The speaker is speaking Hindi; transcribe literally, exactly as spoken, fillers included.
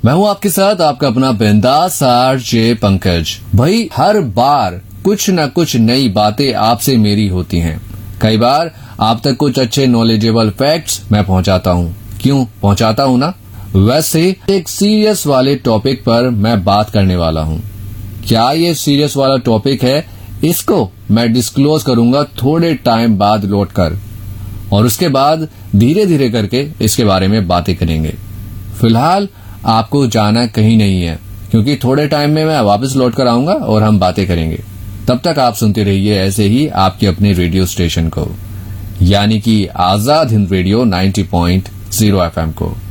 मैं हूँ आपके साथ आपका अपना बिंदास आरजे पंकज। भाई हर बार कुछ न कुछ नई बातें आपसे मेरी होती हैं। कई बार आप तक कुछ अच्छे नॉलेजेबल फैक्ट्स मैं पहुंचाता हूँ। क्यों पहुंचाता हूँ ना, वैसे एक सीरियस वाले टॉपिक पर मैं बात करने वाला हूँ। क्या ये सीरियस वाला टॉपिक है, इसको मैं डिस्क्लोज करूंगा थोड़े टाइम बाद लौट कर, और उसके बाद धीरे धीरे करके इसके बारे में बातें करेंगे। फिलहाल आपको जाना कहीं नहीं है, क्योंकि थोड़े टाइम में मैं वापस लौट कर आऊंगा और हम बातें करेंगे। तब तक आप सुनते रहिए ऐसे ही आपके अपने रेडियो स्टेशन को, यानी कि Azad Hind radio ninety point zero FM को।